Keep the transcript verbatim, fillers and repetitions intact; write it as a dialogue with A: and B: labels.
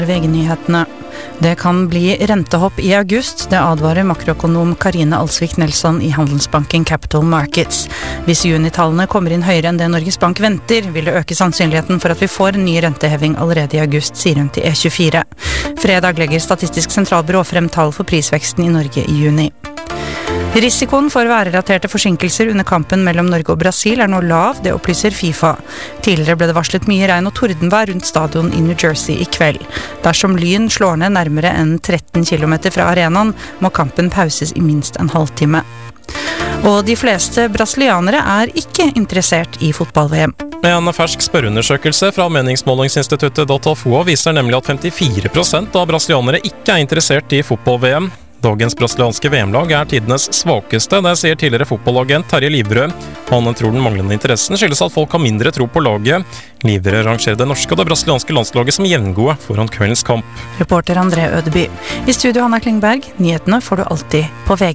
A: V G-nyhetene. Det kan bli rentehopp i august, det advarer makroøkonom Karine Alsvik Nelson i Handelsbanken Capital Markets. Hvis junitallene kommer inn høyere enn det Norges Bank venter, vil det øke sannsynligheten for at vi får en ny renteheving allerede i august, sier hun til E tjuefire. Fredag legger Statistisk sentralbyrå frem tall for prisveksten i Norge i juni. Risikoen for værrelaterte forsinkelser under kampen mellom Norge og Brasil er nå lav, det opplyser FIFA. Tidligere ble det varslet mye regn og tordenvær rundt stadion i New Jersey i kveld. Dersom Lyn slår ned nærmere enn tretten kilometer fra arenaen, må kampen pauses i minst en halvtime. Og de fleste brasilianere er ikke interessert i fotball-V M.
B: En fersk spørreundersøkelse fra meningsmålingsinstituttet Datafolk viser nemlig at femtifire prosent av brasilianere ikke er interessert i fotball-V M. Dagens brasilianske V M-lag er tidenes svakeste, det sier tidligere fotballagent Terje Livrød. Han tror den manglende interessen skyldes at folk har mindre tro på laget. Livrød rangerer det norske og det brasilianske landslaget som jevngode foran kveldens kamp.
A: Reporter André Ødeby. I studio Hanna Klingberg, nyhetene får du alltid på V G.